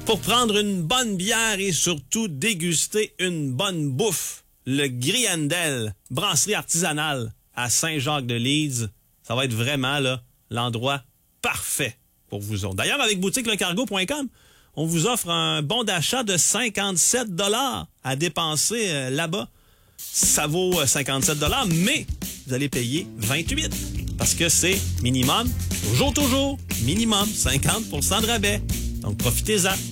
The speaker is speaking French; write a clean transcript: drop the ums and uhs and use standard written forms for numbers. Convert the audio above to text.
pour prendre une bonne bière et surtout déguster une bonne bouffe. Le Griendel, brasserie artisanale à Saint-Jacques-de-Leeds. Ça va être vraiment là l'endroit parfait pour vous autres. D'ailleurs, avec boutiquelecargo.com, on vous offre un bon d'achat de 57 $ à dépenser là-bas. Ça vaut 57 $, mais vous allez payer 28 parce que c'est minimum, toujours, minimum 50 % de rabais. Donc, profitez-en.